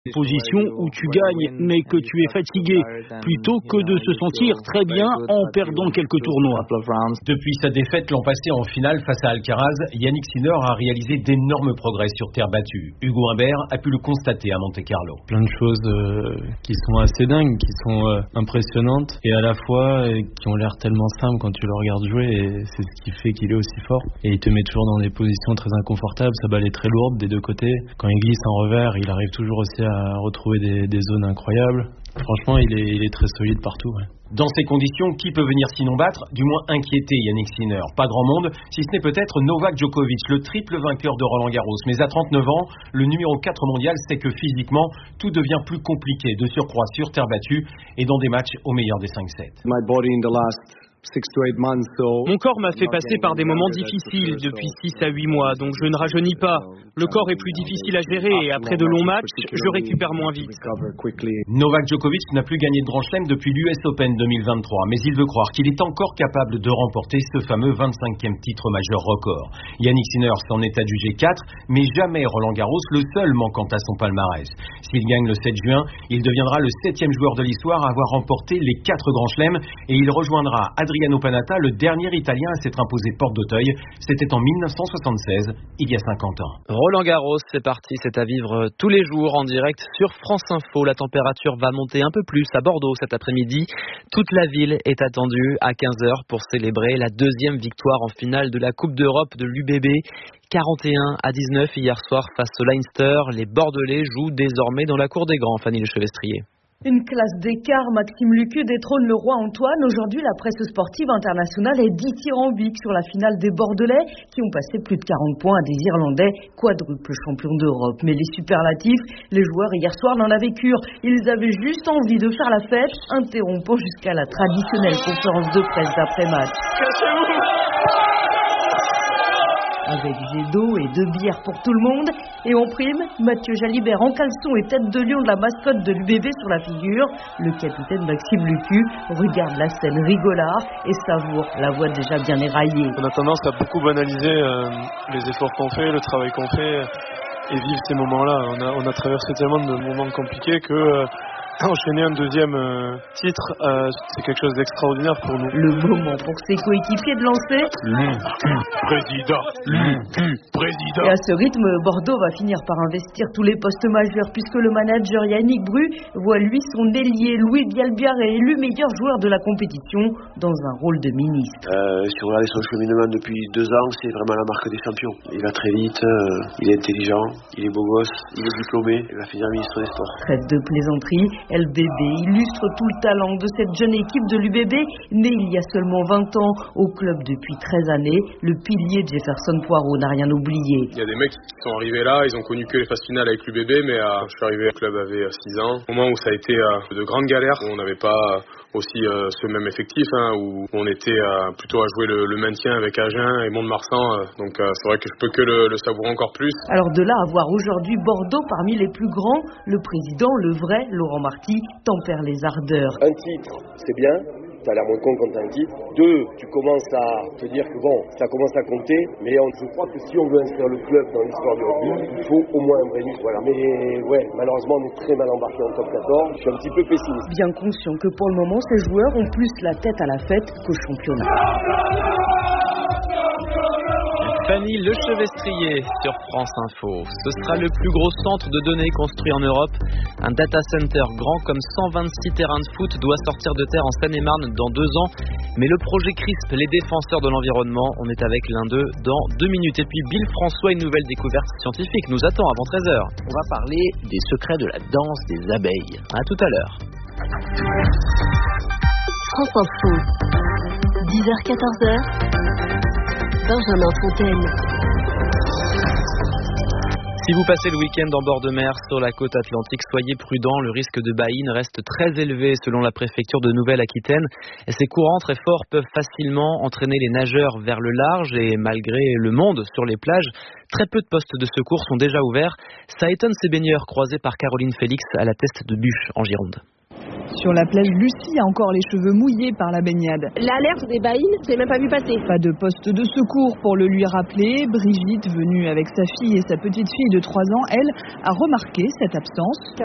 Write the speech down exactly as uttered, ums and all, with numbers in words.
position où tu gagnes mais que tu es fatigué, plutôt que de se sentir très bien en perdant quelques tournois. Depuis sa défaite l'an passé en finale face à Alcaraz, Yannick Sinner a réalisé d'énormes progrès sur terre battue. Hugo Humbert a pu le constater à Monte-Carlo. Plein de choses euh, qui sont assez dingues, qui sont euh, impressionnantes et à la fois euh, qui ont l'air tellement simples quand tu le regardes jouer, et c'est ce qui fait qu'il est aussi fort. Et il te met toujours dans des positions très inconfortables, sa balle est très lourde des deux côtés. Quand il glisse en revers, il arrive toujours aussi à retrouver des, des zones incroyables. Franchement, il est, il est très solide partout. Ouais. Dans ces conditions, qui peut venir sinon battre, du moins inquiéter Yannick Sinner? Pas grand monde, si ce n'est peut-être Novak Djokovic, le triple vainqueur de Roland Garros. Mais à trente-neuf ans, le numéro quatre mondial sait que physiquement, tout devient plus compliqué, de surcroît sur terre battue et dans des matchs au meilleur des cinq sept. Mon corps m'a fait passer par des moments difficiles depuis six à huit mois, donc je ne rajeunis pas. Le corps est plus difficile à gérer et après de longs matchs, je récupère moins vite. Novak Djokovic n'a plus gagné de Grand Chelem depuis l'U S Open deux mille vingt-trois, mais il veut croire qu'il est encore capable de remporter ce fameux vingt-cinquième titre majeur record. Yannick Sinner s'en est adjugé quatre, mais jamais Roland Garros, le seul manquant à son palmarès. S'il gagne le sept juin, il deviendra le septième joueur de l'histoire à avoir remporté les quatre Grands Chelems et il rejoindra Adriano Panatta, le dernier Italien à s'être imposé porte d'Auteuil. C'était en mille neuf cent soixante-seize, il y a cinquante ans. Roland Garros, c'est parti, c'est à vivre tous les jours en direct sur France Info. La température va monter un peu plus à Bordeaux cet après-midi. Toute la ville est attendue à quinze heures pour célébrer la deuxième victoire en finale de la Coupe d'Europe de l'U B B. quarante et un à dix-neuf hier soir face au Leinster. Les Bordelais jouent désormais dans la cour des grands, Fanny Lechevestrier. Une classe d'écart, Maxime Lucu détrône le roi Antoine. Aujourd'hui, la presse sportive internationale est dithyrambique sur la finale des Bordelais qui ont passé plus de quarante points à des Irlandais, quadruple champions d'Europe. Mais les superlatifs, les joueurs hier soir n'en avaient cure. Ils avaient juste envie de faire la fête, interrompant jusqu'à la traditionnelle conférence de presse d'après-match. Avec jet d'eau et de bière pour tout le monde. Et en prime, Mathieu Jalibert en caleçon et tête de lion de la mascotte de l'U B B sur la figure. Le capitaine Maxime Lucu regarde la scène rigolard et savoure la voix déjà bien éraillée. On a tendance à beaucoup banaliser euh, les efforts qu'on fait, le travail qu'on fait et vivre ces moments-là. On a, on a traversé tellement de moments compliqués que... Euh, enchaîner un deuxième euh, titre, euh, c'est quelque chose d'extraordinaire pour nous. Le moment pour ses coéquipiers de lancer. Lucu, président, Lucu, président. Et à ce rythme, Bordeaux va finir par investir tous les postes majeurs puisque le manager Yannick Bru voit lui son ailier Louis Bielbiarré élu meilleur joueur de la compétition dans un rôle de ministre. Euh, si on regarde son cheminement depuis deux ans, c'est vraiment la marque des champions. Il va très vite, euh, il est intelligent, il est beau gosse, il est diplômé, il va finir ministre des Sports. Trêve de plaisanterie. L B B illustre tout le talent de cette jeune équipe de l'U B B, née il y a seulement vingt ans, au club depuis treize années. Le pilier Jefferson Poirot n'a rien oublié. Il y a des mecs qui sont arrivés là, ils ont connu que les phases finales avec l'U B B, mais euh, je suis arrivé au club avait six ans. Au moment où ça a été euh, de grandes galères, où on n'avait pas aussi euh, ce même effectif, hein, où on était euh, plutôt à jouer le, le maintien avec Agen et Mont-de-Marsan, euh, donc euh, c'est vrai que je peux que le, le savourer encore plus. Alors de là à voir aujourd'hui Bordeaux parmi les plus grands, le président, le vrai Laurent Marty, tempère les ardeurs. Un titre, c'est bien, t'as l'air moins con quand t'as un titre. Deux, tu commences à te dire que bon, ça commence à compter, mais on, je crois que si on veut inscrire le club dans l'histoire du rugby, il faut au moins un vrai titre, voilà. Mais ouais, malheureusement, on est très mal embarqué en top quatorze, je suis un petit peu pessimiste. Bien conscient que pour le moment, ces joueurs ont plus la tête à la fête qu'au championnat. Fanny Lechevestrier sur France Info. Ce sera le plus gros centre de données construit en Europe. Un data center grand comme cent vingt-six terrains de foot doit sortir de terre en Seine-et-Marne dans deux ans. Mais le projet crispe les défenseurs de l'environnement. On est avec l'un d'eux dans deux minutes. Et puis Bill François, une nouvelle découverte scientifique nous attend avant treize heures. On va parler des secrets de la danse des abeilles. À tout à l'heure. France Info, dix heures quatorze heures. Benjamin Fontaine. Si vous passez le week-end en bord de mer sur la côte atlantique, soyez prudents, le risque de baïne reste très élevé selon la préfecture de Nouvelle-Aquitaine. Et ces courants très forts peuvent facilement entraîner les nageurs vers le large et malgré le monde sur les plages, très peu de postes de secours sont déjà ouverts. Ça étonne ces baigneurs croisés par Caroline Félix à la Teste de Buche en Gironde. Sur la plage, Lucie a encore les cheveux mouillés par la baignade. L'alerte des baïnes, je l'ai même pas vu passer. Pas de poste de secours pour le lui rappeler. Brigitte, venue avec sa fille et sa petite fille de trois ans, elle, a remarqué cette absence.